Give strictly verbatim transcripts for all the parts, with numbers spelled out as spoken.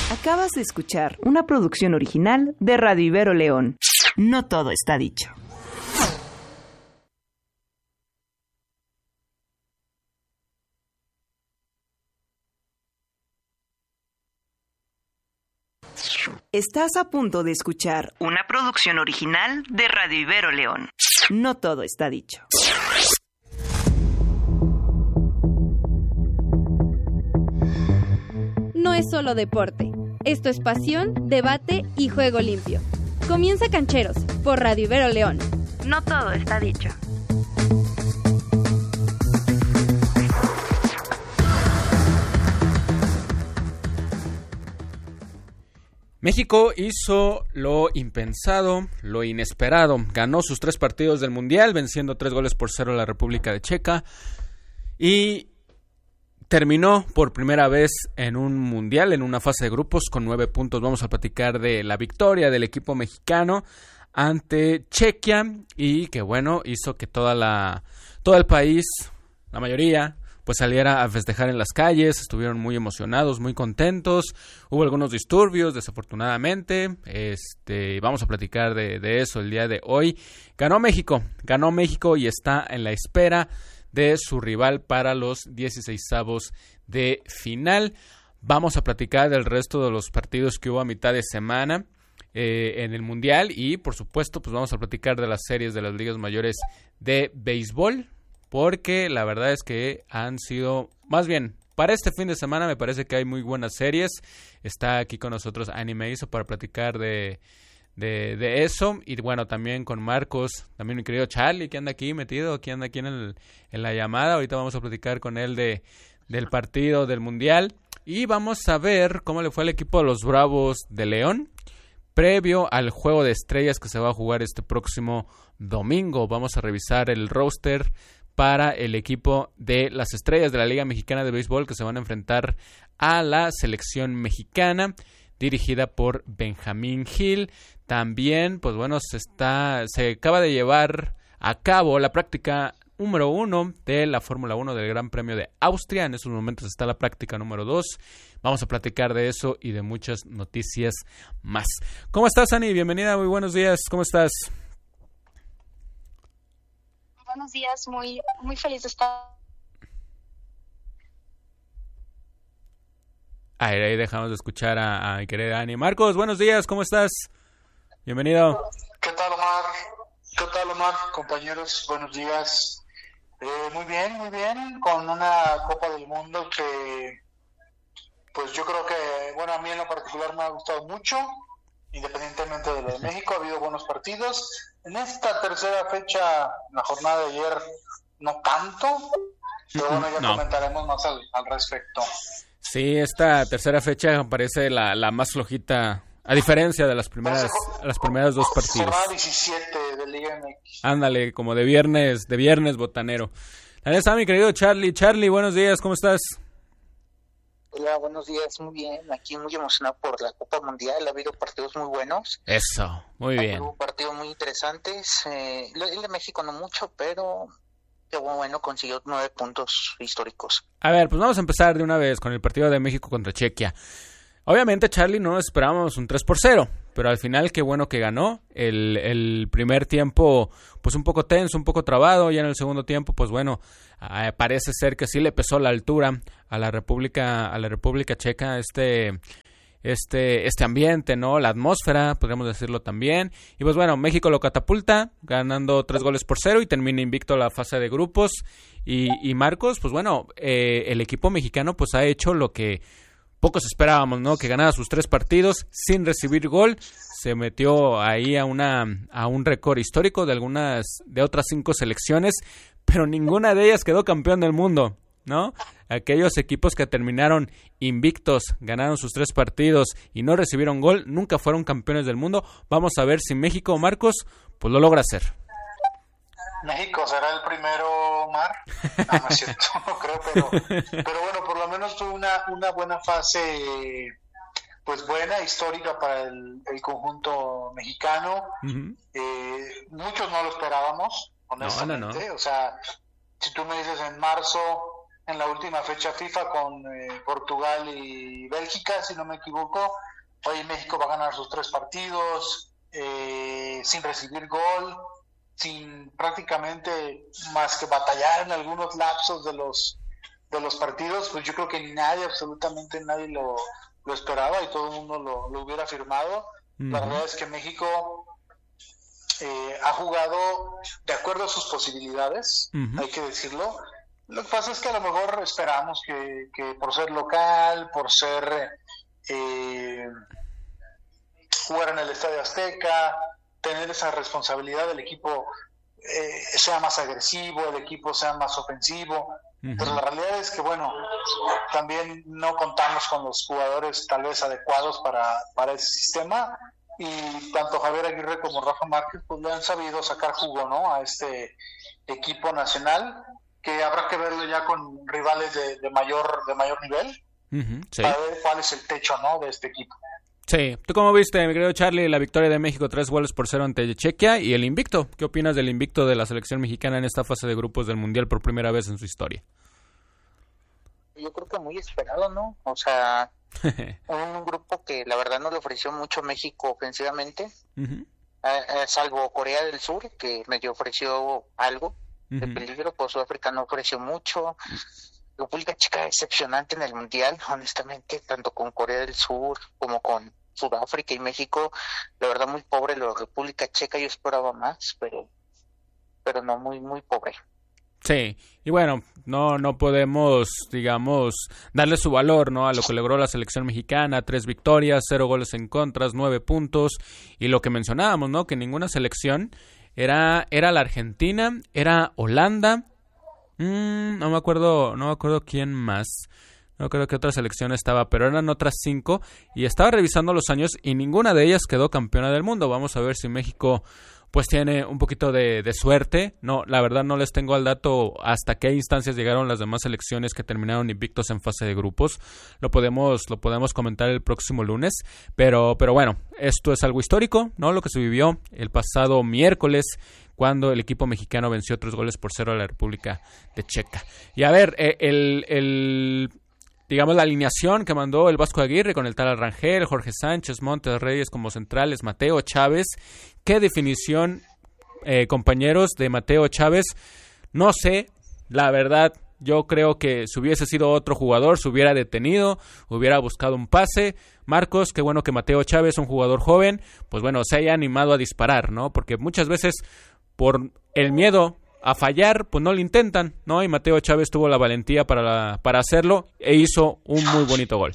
Acabas de escuchar una producción original de Radio Ibero León. No todo está dicho. Estás a punto de escuchar una producción original de Radio Ibero León. No todo está dicho. No es solo deporte. Esto es pasión, debate y juego limpio. Comienza Cancheros por Radio Ibero León. No todo está dicho. México hizo lo impensado, lo inesperado. Ganó sus tres partidos del Mundial, venciendo tres goles por cero a la República de Checa. Y terminó por primera vez en un Mundial, en una fase de grupos, con nueve puntos. Vamos a platicar de la victoria del equipo mexicano ante Chequia. Y que bueno, hizo que toda la, todo el país, la mayoría, pues saliera a festejar en las calles. Estuvieron muy emocionados, muy contentos. Hubo algunos disturbios, desafortunadamente. Este, vamos a platicar de, de eso el día de hoy. Ganó México, ganó México y está en la espera de su rival para los dieciseisavos de final. Vamos a platicar del resto de los partidos que hubo a mitad de semana eh, en el Mundial. Y por supuesto, pues vamos a platicar de las series de las ligas mayores de béisbol, porque la verdad es que han sido, más bien, para este fin de semana me parece que hay muy buenas series. Está aquí con nosotros Anime Iso para platicar de, de, de eso. Y bueno, también con Marcos, también mi querido Charlie, que anda aquí metido, que anda aquí en, el, en la llamada. Ahorita vamos a platicar con él de, del partido del Mundial. Y vamos a ver cómo le fue al equipo de los Bravos de León, previo al Juego de Estrellas que se va a jugar este próximo domingo. Vamos a revisar el roster para el equipo de las Estrellas de la Liga Mexicana de Béisbol, que se van a enfrentar a la selección mexicana dirigida por Benjamín Gil. También, pues bueno, se está, se acaba de llevar a cabo la práctica número uno de la Fórmula uno del Gran Premio de Austria. En estos momentos está la práctica número dos. Vamos a platicar de eso y de muchas noticias más. ¿Cómo estás, Ani? Bienvenida, muy buenos días. ¿Cómo estás? Buenos días, muy muy feliz de estar. Ahí, ahí dejamos de escuchar a, a mi querida Ani. Marcos, buenos días, ¿cómo estás? Bienvenido. ¿Qué tal, Omar? ¿Qué tal, Omar? Compañeros, buenos días. Eh, muy bien, muy bien, con una Copa del Mundo que, pues yo creo que, bueno, a mí en lo particular me ha gustado mucho. Independientemente de lo de México, ha habido buenos partidos. En esta tercera fecha, la jornada de ayer, no tanto, pero bueno, ya no. comentaremos más al, al respecto. Sí, esta tercera fecha parece la, la más flojita, a diferencia de las primeras las primeras dos partidos. Jornada diecisiete de Liga M X. Ándale, como de viernes, de viernes botanero. También está mi querido Charlie. Charlie, buenos días, ¿cómo estás? Hola, buenos días, muy bien, aquí muy emocionado por la Copa Mundial, ha habido partidos muy buenos. Eso, muy bien. Ha habido partidos muy interesantes, eh, el de México no mucho, pero qué bueno, consiguió nueve puntos históricos. A ver, pues vamos a empezar de una vez con el partido de México contra Chequia. Obviamente, Charlie, no esperábamos un tres por cero, pero al final qué bueno que ganó. El, el primer tiempo, pues un poco tenso, un poco trabado. Ya en el segundo tiempo, pues bueno, eh, parece ser que sí le pesó la altura a la República, a la República Checa, este, este, este ambiente, ¿no? La atmósfera, podríamos decirlo también. Y pues bueno, México lo catapulta, ganando tres goles por cero y termina invicto la fase de grupos. Y, y Marcos, pues bueno, eh, el equipo mexicano pues ha hecho lo que pocos esperábamos, ¿no? Que ganara sus tres partidos sin recibir gol. Se metió ahí a una a un récord histórico de algunas de otras cinco selecciones, pero ninguna de ellas quedó campeón del mundo, ¿no? Aquellos equipos que terminaron invictos, ganaron sus tres partidos y no recibieron gol, nunca fueron campeones del mundo. Vamos a ver si México, Marcos, pues lo logra hacer. México será el primero, Omar. No, no es cierto, no creo, pero, pero bueno, por lo menos tuvo una, una buena fase, pues buena, histórica para el, el conjunto mexicano. Uh-huh. Eh, muchos no lo esperábamos, honestamente. No, no, no. O sea, si tú me dices en marzo, en la última fecha FIFA con eh, Portugal y Bélgica, si no me equivoco. Hoy México va a ganar sus tres partidos eh, sin recibir gol, sin prácticamente más que batallar en algunos lapsos de los de los partidos. Pues yo creo que ni nadie, absolutamente nadie lo, lo esperaba y todo el mundo lo, lo hubiera firmado. Uh-huh. La verdad es que México eh, ha jugado de acuerdo a sus posibilidades, uh-huh. hay que decirlo. Lo que pasa es que a lo mejor esperamos que, que por ser local, por ser eh, jugar en el Estadio Azteca, tener esa responsabilidad del equipo eh, sea más agresivo, el equipo sea más ofensivo. Uh-huh. Pero la realidad es que, bueno, también no contamos con los jugadores tal vez adecuados para, para ese sistema, y tanto Javier Aguirre como Rafa Márquez pues lo han sabido sacar jugo, ¿no?, a este equipo nacional, que habrá que verlo ya con rivales de, de mayor de mayor nivel, uh-huh, sí. Para ver cuál es el techo, ¿no?, de este equipo. Sí, ¿tú cómo viste, mi querido Charlie, la victoria de México tres goles por cero ante Chequia y el invicto? ¿Qué opinas del invicto de la selección mexicana en esta fase de grupos del Mundial por primera vez en su historia? Yo creo que muy esperado, ¿no? O sea, un grupo que la verdad no le ofreció mucho a México ofensivamente, uh-huh. eh, eh, salvo Corea del Sur, que medio ofreció algo uh-huh. de peligro, pues Sudáfrica no ofreció mucho. República Checa decepcionante en el Mundial, honestamente, tanto con Corea del Sur como con Sudáfrica y México. La verdad, muy pobre la República Checa, yo esperaba más, pero pero no, muy, muy pobre. Sí, y bueno, no no podemos, digamos, darle su valor, ¿no?, a lo que logró la selección mexicana: tres victorias, cero goles en contras, nueve puntos, y lo que mencionábamos, ¿no?, que ninguna selección era, era la Argentina, era Holanda, Mm, no me acuerdo, no me acuerdo quién más, no creo que otra selección estaba, pero eran otras cinco, y estaba revisando los años y ninguna de ellas quedó campeona del mundo. Vamos a ver si México pues tiene un poquito de, de suerte. No, la verdad no les tengo al dato hasta qué instancias llegaron las demás selecciones que terminaron invictos en fase de grupos. Lo podemos, lo podemos comentar el próximo lunes, pero, pero bueno, esto es algo histórico, ¿no?, lo que se vivió el pasado miércoles, cuando el equipo mexicano venció tres goles por cero a la República de Checa. Y a ver, el, el digamos la alineación que mandó el Vasco Aguirre con el tal Rangel, Jorge Sánchez, Montes Reyes como centrales, Mateo Chávez. ¿Qué definición, eh, compañeros, de Mateo Chávez? No sé, la verdad, yo creo que si hubiese sido otro jugador, se hubiera detenido, hubiera buscado un pase. Marcos, qué bueno que Mateo Chávez, un jugador joven, pues bueno, se haya animado a disparar, ¿no? Porque muchas veces por el miedo a fallar, pues no lo intentan, ¿no? Y Mateo Chávez tuvo la valentía para, la, para hacerlo e hizo un muy bonito gol.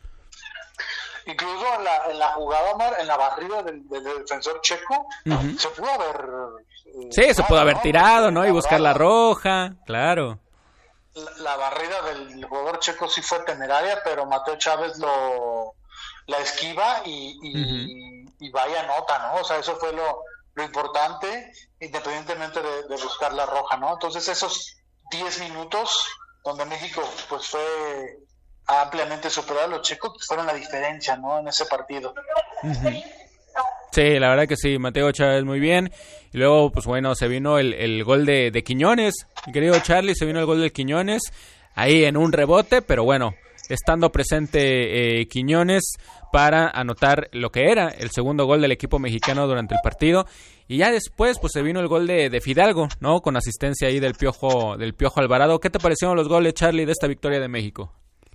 Incluso en la, en la jugada, Omar, en la barrida del, del defensor checo, uh-huh. se pudo haber... Eh, sí, se pudo haber ¿no? tirado, ¿no? Y buscar la roja, claro. La, la barrida del jugador checo sí fue temeraria, pero Mateo Chávez lo la esquiva y, y, uh-huh. y vaya nota, ¿no? O sea, eso fue lo... lo importante, independientemente de, de buscar la roja, ¿no? Entonces esos diez minutos donde México pues fue ampliamente superado a los checos, pues fueron la diferencia, ¿no?, en ese partido. Uh-huh. Sí, la verdad que sí, Mateo Chávez muy bien. Y luego, pues bueno, se vino el, el gol de, de Quiñones, mi querido Charlie, se vino el gol de Quiñones, ahí en un rebote, pero bueno, estando presente eh, Quiñones para anotar lo que era el segundo gol del equipo mexicano durante el partido. Y ya después pues se vino el gol de, de Fidalgo, ¿no?, con asistencia ahí del Piojo del Piojo Alvarado. ¿Qué te parecieron los goles, Charlie, de esta victoria de México?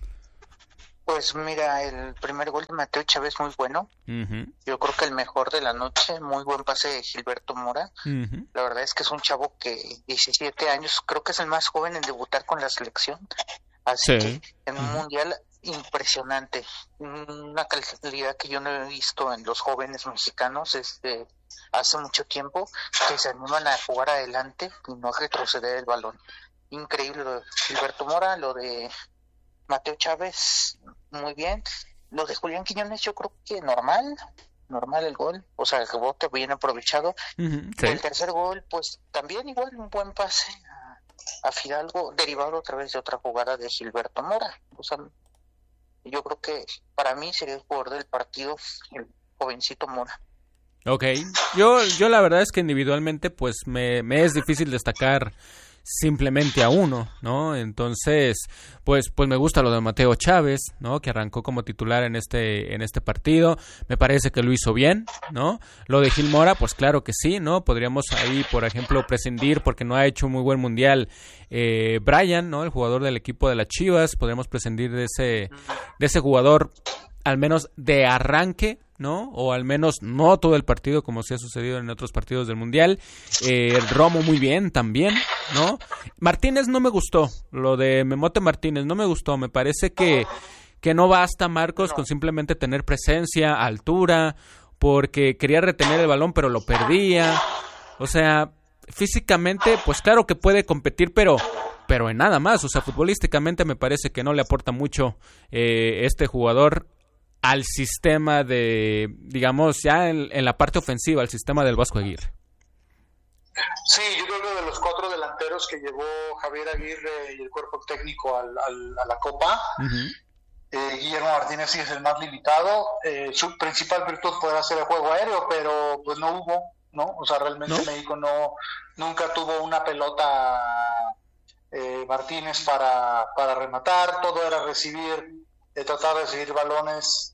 Pues mira, el primer gol de Mateo Chávez muy bueno. Uh-huh. Yo creo que el mejor de la noche, muy buen pase de Gilberto Mora. Uh-huh. La verdad es que es un chavo que diecisiete años, creo que es el más joven en debutar con la selección. Así sí. que en un uh-huh. mundial impresionante, una calidad que yo no he visto en los jóvenes mexicanos este, hace mucho tiempo, que se animan a jugar adelante y no a retroceder el balón. Increíble lo de Gilberto Mora, lo de Mateo Chávez, muy bien. Lo de Julián Quiñones yo creo que normal, normal el gol, o sea, el rebote bien aprovechado. Uh-huh, sí. El tercer gol, pues también igual un buen pase a, a Fidalgo, derivado otra vez de otra jugada de Gilberto Mora. O sea, yo creo que para mí sería el jugador del partido, el jovencito Mora. Ok, yo yo la verdad es que individualmente pues me, me es difícil destacar simplemente a uno, ¿no? Entonces, pues pues me gusta lo de Mateo Chávez, ¿no? Que arrancó como titular en este en este partido. Me parece que lo hizo bien, ¿no? Lo de Gil Mora, pues claro que sí, ¿no? Podríamos ahí, por ejemplo, prescindir porque no ha hecho un muy buen mundial eh, Brian, ¿no? El jugador del equipo de las Chivas. Podríamos prescindir de ese de ese jugador, al menos de arranque, ¿no? O al menos no todo el partido, como se ha sucedido en otros partidos del Mundial. Eh, Romo muy bien también, ¿no? Martínez no me gustó, lo de Memote Martínez no me gustó, me parece que, que no basta, Marcos, con simplemente tener presencia, altura, porque quería retener el balón pero lo perdía. O sea, físicamente, pues claro que puede competir, pero... pero en nada más, o sea, futbolísticamente me parece que no le aporta mucho eh, este jugador al sistema de, digamos, ya en, en la parte ofensiva, al sistema del Vasco Aguirre. Sí, yo creo que de los cuatro delanteros que llevó Javier Aguirre y el cuerpo técnico al, al, a la Copa, uh-huh. eh, Guillermo Martínez sí es el más limitado. Eh, su principal virtud podrá ser el juego aéreo, pero pues no hubo, ¿no? O sea, realmente ¿no? México no nunca tuvo una pelota eh, Martínez para, para rematar, todo era recibir, de tratar de recibir balones,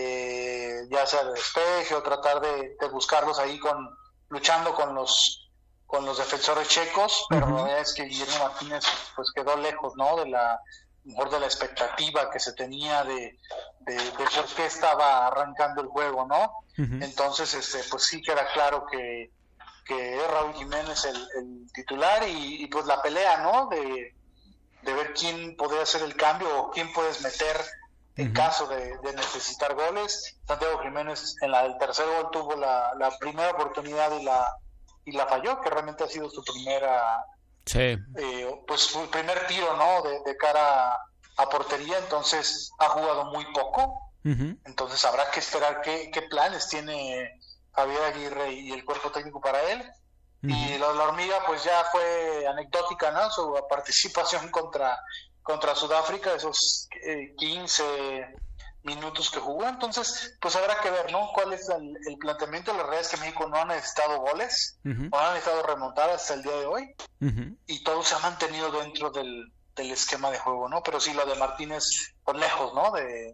eh, ya sea de despeje o tratar de, de buscarlos ahí con luchando con los con los defensores checos, pero uh-huh. la verdad es que Guillermo Martínez pues quedó lejos, ¿no? De la mejor de la expectativa que se tenía de, de, de por qué estaba arrancando el juego, ¿no? Uh-huh. Entonces, este, pues sí queda claro que, que es Raúl Jiménez el, el titular y, y pues la pelea, ¿no? De, de ver quién podría hacer el cambio o quién puedes meter en uh-huh. caso de, de necesitar goles. Santiago Jiménez en la del tercer gol tuvo la, la primera oportunidad y la y la falló, que realmente ha sido su primera sí. eh, pues su primer tiro, ¿no? De, de cara a portería, entonces ha jugado muy poco, uh-huh. entonces habrá que esperar qué, qué planes tiene Javier Aguirre y el cuerpo técnico para él. Uh-huh. Y lo de la hormiga pues ya fue anecdótica, ¿no? Su participación contra contra Sudáfrica, esos eh, quince minutos que jugó, entonces pues habrá que ver, ¿no? Cuál es el, el planteamiento. La realidad es que México no ha necesitado goles, uh-huh. no ha necesitado remontar hasta el día de hoy, uh-huh. y todo se ha mantenido dentro del, del esquema de juego, ¿no? Pero sí, lo de Martínez, por lejos, ¿no? De,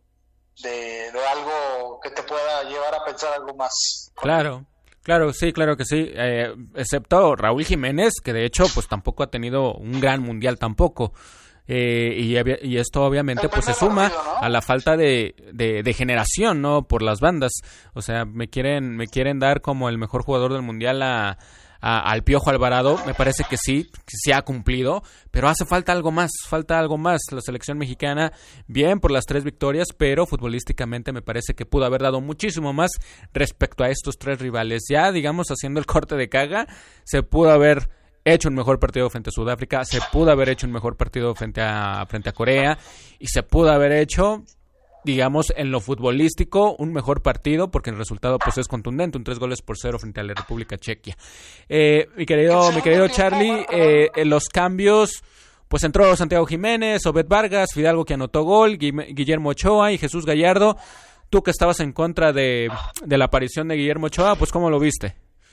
de, de algo que te pueda llevar a pensar algo más. Claro. Claro, sí, claro que sí, eh, excepto Raúl Jiménez, que de hecho pues tampoco ha tenido un gran mundial tampoco. Eh, y, y esto obviamente pues se suma a la falta de, de, de generación, ¿no? Por las bandas. O sea, me quieren me quieren dar como el mejor jugador del mundial a, a, al Piojo Alvarado. Me parece que sí, que sí ha cumplido, pero hace falta algo más, falta algo más. La selección mexicana, bien por las tres victorias, pero futbolísticamente me parece que pudo haber dado muchísimo más respecto a estos tres rivales. Ya, digamos, haciendo el corte de caga, se pudo haber hecho un mejor partido frente a Sudáfrica, se pudo haber hecho un mejor partido frente a frente a Corea y se pudo haber hecho, digamos, en lo futbolístico un mejor partido porque el resultado pues es contundente, un tres goles por cero frente a la República Chequia. Eh, mi querido mi querido Charlie, eh, en los cambios pues entró Santiago Jiménez, Obed Vargas, Fidalgo que anotó gol, Guillermo Ochoa y Jesús Gallardo. Tú que estabas en contra de, de la aparición de Guillermo Ochoa, pues ¿cómo lo viste?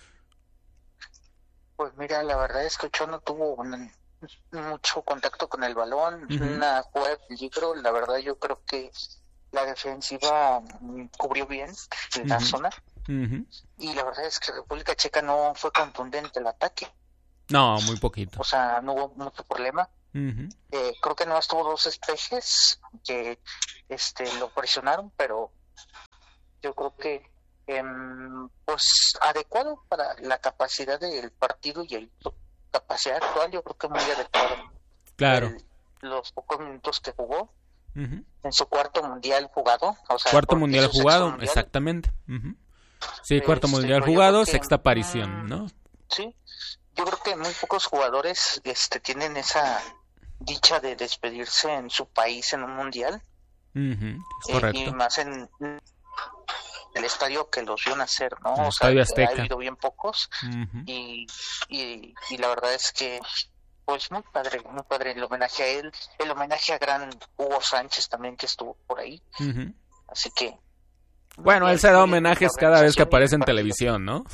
Pues mira, la verdad es que Ochoa no tuvo un, mucho contacto con el balón, uh-huh. una jugada de peligro. La verdad yo creo que la defensiva cubrió bien uh-huh. la zona uh-huh. y la verdad es que República Checa no fue contundente el ataque. No, muy poquito. O sea, no hubo mucho problema. Uh-huh. Eh, creo que no estuvo dos espejes que este lo presionaron, pero yo creo que Eh, pues adecuado para la capacidad del partido y el capacidad actual. Yo creo que muy adecuado. Claro. El, los pocos minutos que jugó uh-huh. en su cuarto mundial jugado, o sea, cuarto mundial jugado, mundial. Exactamente. Uh-huh. Sí, cuarto este, mundial jugado, que, sexta aparición, ¿no? Sí, yo creo que muy pocos jugadores este tienen esa dicha de despedirse en su país en un mundial. Uh-huh. Correcto. Eh, y más en el estadio que los vio nacer, ¿no? El o sea, Estadio Azteca. Ha habido bien pocos uh-huh. y, y y la verdad es que pues muy padre, muy padre el homenaje a él, el homenaje a gran Hugo Sánchez también que estuvo por ahí, uh-huh. así que Bueno, él se da homenajes cada vez que aparece en televisión, ¿no?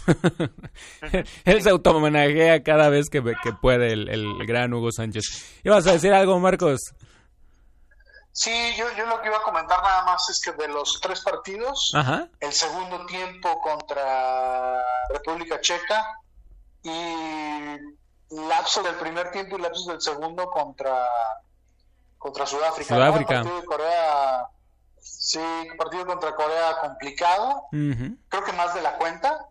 Él se auto-homenajea cada vez que, que puede el, el gran Hugo Sánchez. ¿Ibas a decir algo, Marcos? Sí, yo, yo lo que iba a comentar nada más es que de los tres partidos, Ajá. el segundo tiempo contra República Checa y lapso del primer tiempo y lapso del segundo contra, contra Sudáfrica. Sudáfrica. ¿No? El partido de Corea... Sí, partido contra Corea complicado. Uh-huh. Creo que más de la cuenta.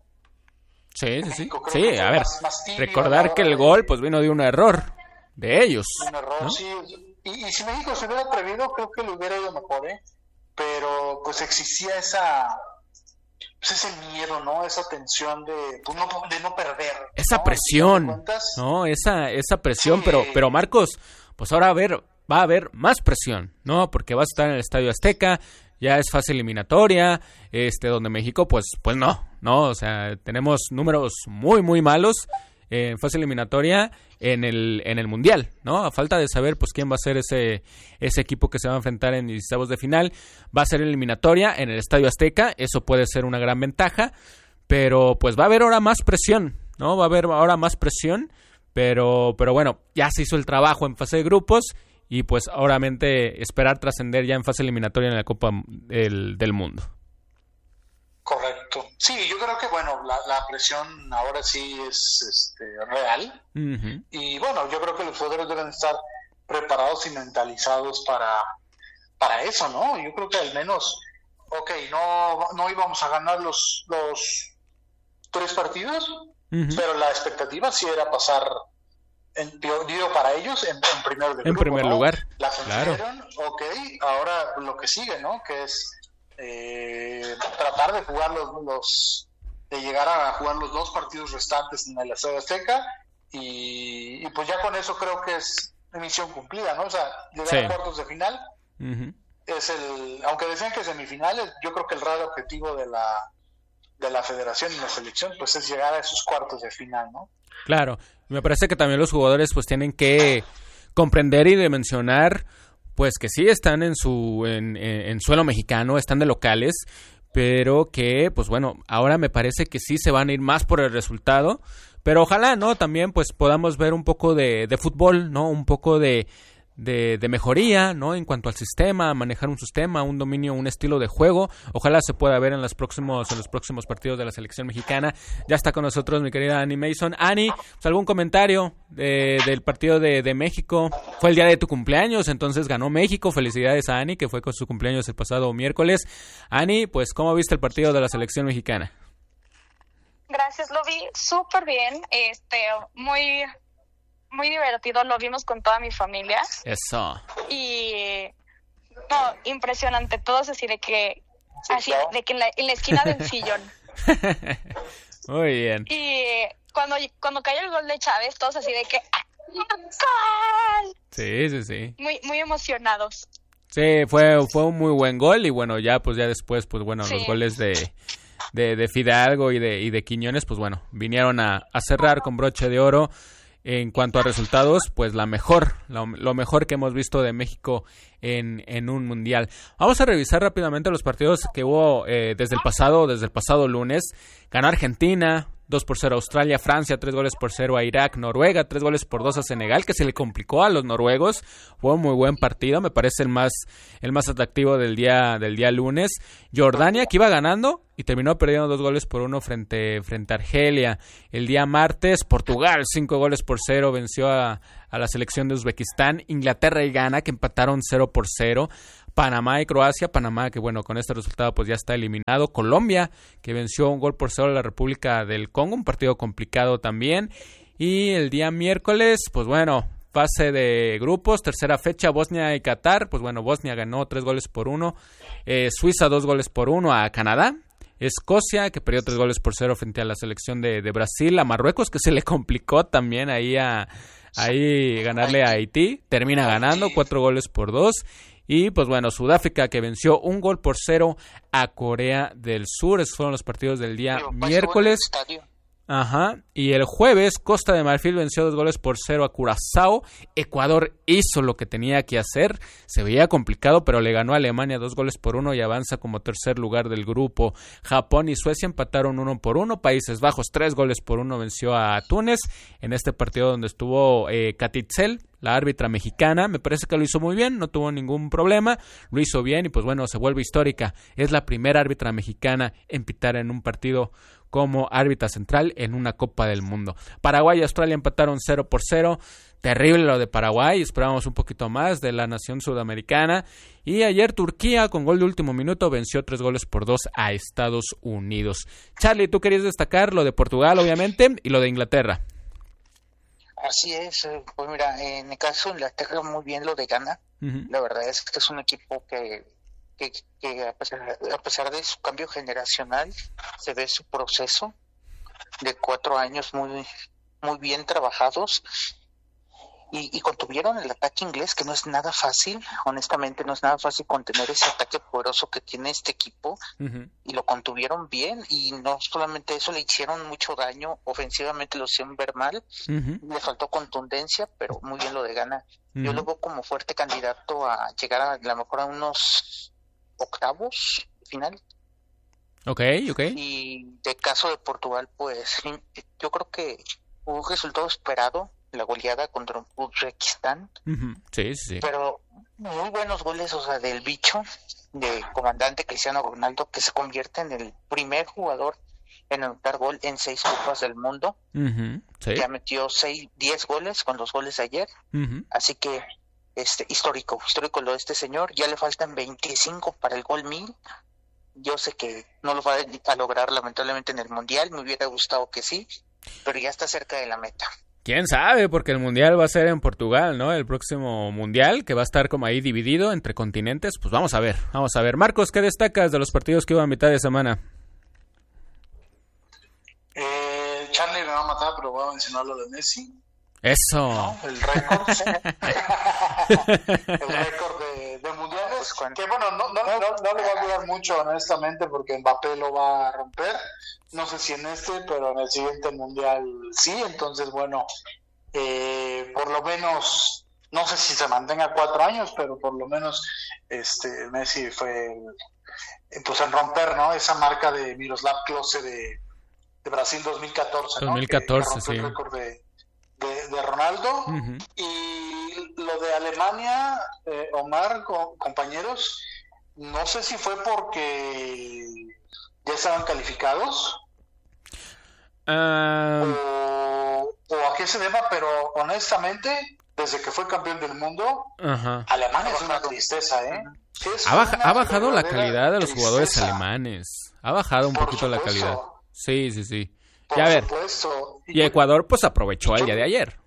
Sí, sí, sí. Sí, a ver, más, más tibio, recordar que el gol pues vino de un error de ellos. Un error, ¿no? Sí. Y, y si México se hubiera atrevido, creo que le hubiera ido mejor, ¿eh? Pero pues existía esa... Pues ese miedo, ¿no? Esa tensión de, pues, no, de no perder. Esa ¿no? presión, ¿no? Esa, esa presión, sí. pero, pero Marcos, pues ahora a ver... va a haber más presión, ¿no? Porque vas a estar en el Estadio Azteca, ya es fase eliminatoria, este, donde México, pues, pues no, ¿no? O sea, tenemos números muy, muy malos en fase eliminatoria en el, en el Mundial, ¿no? A falta de saber, pues, quién va a ser ese, ese equipo que se va a enfrentar en dieciseavos de final, va a ser eliminatoria en el Estadio Azteca, eso puede ser una gran ventaja, pero, pues, va a haber ahora más presión, ¿no? Va a haber ahora más presión, pero, pero bueno, ya se hizo el trabajo en fase de grupos, y pues obviamente esperar trascender ya en fase eliminatoria en la Copa del, del Mundo. Correcto. Sí, yo creo que bueno, la, la presión ahora sí es este, real. Uh-huh. Y bueno, yo creo que los jugadores deben estar preparados y mentalizados para, para eso, ¿no? Yo creo que al menos, ok, no, no íbamos a ganar los, los tres partidos, uh-huh. pero la expectativa sí era pasar... En, digo, para ellos en, en primer, en grupo, primer ¿no? lugar. La vencieron, claro. Ok, ahora lo que sigue, ¿no? Que es eh, tratar de jugar los, los de llegar a jugar los dos partidos restantes en el Estadio Azteca y, y pues ya con eso creo que es misión cumplida, ¿no? O sea, llegar sí. a cuartos de final uh-huh. es el, aunque decían que semifinales, yo creo que el real objetivo de la de la federación y la selección pues es llegar a esos cuartos de final, ¿no? Claro, me parece que también los jugadores pues tienen que comprender y dimensionar pues que sí están en su en, en, en suelo mexicano, están de locales, pero que pues bueno, ahora me parece que sí se van a ir más por el resultado, pero ojalá, ¿no? También pues podamos ver un poco de, de fútbol, ¿no? Un poco de De, de mejoría, ¿no? En cuanto al sistema, manejar un sistema, un dominio, un estilo de juego. Ojalá se pueda ver en los próximos, en los próximos partidos de la selección mexicana. Ya está con nosotros mi querida Annie Mason. Annie, pues, ¿algún comentario de, del partido de, de México? Fue el día de tu cumpleaños, entonces ganó México. Felicidades a Annie, que fue con su cumpleaños el pasado miércoles. Annie, pues, ¿cómo viste el partido de la selección mexicana? Gracias, lo vi súper bien, este, muy... muy divertido, lo vimos con toda mi familia. Eso. Y no, impresionante, todos así de que sí, así claro. de que en la, en la esquina del sillón. Muy bien. Y cuando cuando cayó el gol de Chávez, todos así de que ¡gol! Sí, sí, sí. Muy muy emocionados. Sí, fue fue un muy buen gol y bueno, ya pues ya después pues bueno, sí. los goles de de de Fidalgo y de y de Quiñones, pues bueno, vinieron a a cerrar con broche de oro. En cuanto a resultados, pues la mejor, lo, lo mejor que hemos visto de México en, en un mundial. Vamos a revisar rápidamente los partidos que hubo eh, desde el pasado, desde el pasado lunes. Ganó Argentina, dos por cero a Australia, Francia, tres goles por cero a Irak, Noruega, tres goles por dos a Senegal, que se le complicó a los noruegos. Fue un muy buen partido, me parece el más, el más atractivo del día, del día lunes. Jordania, que iba ganando y terminó perdiendo dos goles por uno frente, frente a Argelia. El día martes, Portugal, cinco goles por cero, venció a, a la selección de Uzbekistán. Inglaterra y Ghana, que empataron cero por cero. Panamá y Croacia, Panamá que bueno, con este resultado pues ya está eliminado. Colombia, que venció un gol por cero a la República del Congo, un partido complicado también. Y el día miércoles, pues bueno, fase de grupos, tercera fecha, Bosnia y Qatar, pues bueno, Bosnia ganó tres goles por uno, eh, Suiza dos goles por uno a Canadá. Escocia, que perdió tres goles por cero frente a la selección de, de Brasil, a Marruecos, que se le complicó también ahí a ahí ganarle a Haití, termina ganando cuatro goles por dos. Y pues bueno, Sudáfrica, que venció un gol por cero a Corea del Sur. Esos fueron los partidos del día Pero, miércoles. Ajá, y el jueves Costa de Marfil venció dos goles por cero a Curazao. Ecuador hizo lo que tenía que hacer, se veía complicado, pero le ganó a Alemania dos goles por uno y avanza como tercer lugar del grupo. Japón y Suecia empataron uno por uno. Países Bajos tres goles por uno venció a Túnez en este partido donde estuvo eh, Catitzel, la árbitra mexicana. Me parece que lo hizo muy bien, no tuvo ningún problema, lo hizo bien y pues bueno, se vuelve histórica. Es la primera árbitra mexicana en pitar en un partido como árbitra central en una Copa del Mundo. Paraguay y Australia empataron cero por cero. Terrible lo de Paraguay, esperábamos un poquito más de la nación sudamericana. Y ayer Turquía, con gol de último minuto, venció tres goles por dos a Estados Unidos. Charlie, tú querías destacar lo de Portugal, obviamente, y lo de Inglaterra. Así es, pues mira, en el caso de Inglaterra muy bien lo de Ghana. Uh-huh. La verdad es que es un equipo que Que, que a, pesar, a pesar de su cambio generacional se ve su proceso de cuatro años muy muy bien trabajados y, y contuvieron el ataque inglés, que no es nada fácil, honestamente no es nada fácil contener ese ataque poderoso que tiene este equipo. Uh-huh. Y lo contuvieron bien, y no solamente eso, le hicieron mucho daño, ofensivamente lo hicieron ver mal. Uh-huh. Le faltó contundencia, pero muy bien lo de Ghana. Uh-huh. Yo lo veo como fuerte candidato a llegar a, a lo mejor a unos octavos final. Ok, ok. Y de caso de Portugal, pues yo creo que un resultado esperado, la goleada contra Uzbekistán. Uh-huh. Sí, sí. Pero muy buenos goles, o sea, del bicho, del comandante Cristiano Ronaldo, que se convierte en el primer jugador en anotar gol en seis copas del mundo. Uh-huh. Sí. Ya metió seis, diez goles con los goles de ayer. Uh-huh. Así que Este, histórico, histórico lo de este señor. Ya le faltan veinticinco para el gol mil. Yo sé que no lo va a lograr lamentablemente en el Mundial, me hubiera gustado que sí, pero ya está cerca de la meta. ¿Quién sabe? Porque el Mundial va a ser en Portugal, ¿no? El próximo Mundial, que va a estar como ahí dividido entre continentes. Pues vamos a ver, vamos a ver. Marcos, ¿qué destacas de los partidos que hubo a mitad de semana? Eh, Charlie me va a matar, pero voy a mencionar lo de Messi. Eso. ¿No? El récord. el récord de, de mundiales. Pues que bueno, no, no, no, no le va a durar mucho, honestamente, porque Mbappé lo va a romper. No sé si en este, pero en el siguiente mundial sí. Entonces, bueno, eh, por lo menos, no sé si se mantenga cuatro años, pero por lo menos este Messi fue el, pues en romper, ¿no? Esa marca de Miroslav Klose de, de Brasil dos mil catorce, ¿no? dos mil catorce, que, que sí. El récord de De, de Ronaldo. Uh-huh. Y lo de Alemania, eh, Omar, co- compañeros, no sé si fue porque ya estaban calificados uh... o, o a qué se deba, pero honestamente, desde que fue campeón del mundo, uh-huh. Alemania es una tristeza, ¿eh? Es ha, baja, ha bajado la calidad de los tristeza. jugadores alemanes, ha bajado un Por poquito supuesto. la calidad. Sí, sí, sí. Por ya a ver, supuesto. Y Ecuador pues aprovechó el día de ayer.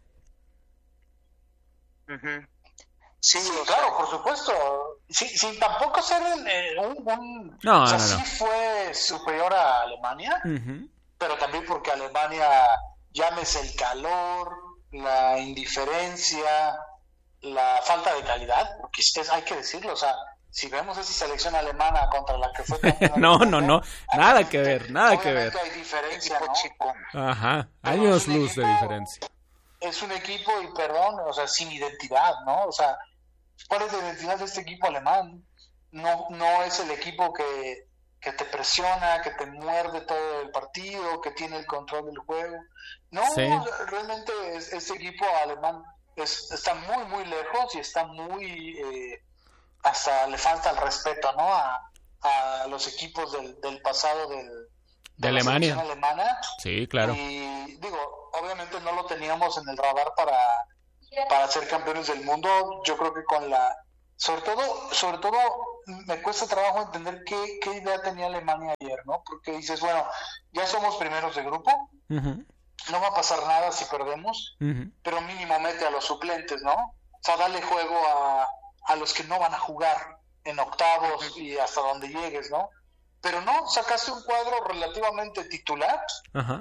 Uh-huh. Sí, sí, claro, por supuesto. Sí, sin tampoco ser eh, un, un... No, o sea, no, no. sí fue superior a Alemania, uh-huh. pero también porque Alemania, llámese el calor, la indiferencia, la falta de calidad, porque es, hay que decirlo, o sea, si vemos esa selección alemana contra la que fue no, no, no, nada que ver, nada que ver. Hay diferencia, ¿no? Chico. Ajá, años luz de diferencia. Es un equipo, y perdón, o sea, sin identidad, ¿no? O sea, ¿cuál es la identidad de este equipo alemán? No, no es el equipo que, que te presiona, que te muerde todo el partido, que tiene el control del juego. No, sí. Realmente es, este equipo alemán es, está muy, muy lejos y está muy... Eh, hasta le falta el respeto, ¿no? A, a los equipos del, del pasado del, de, de Alemania. Alemana. Sí, claro. Y digo, obviamente no lo teníamos en el radar para, para ser campeones del mundo. Yo creo que con la... Sobre todo, sobre todo me cuesta trabajo entender qué, qué idea tenía Alemania ayer, ¿no? Porque dices, bueno, ya somos primeros de grupo, uh-huh. no va a pasar nada si perdemos, uh-huh. pero mínimo mete a los suplentes, ¿no? O sea, dale juego a... a los que no van a jugar en octavos y hasta donde llegues, ¿no? Pero no, sacaste un cuadro relativamente titular, uh-huh.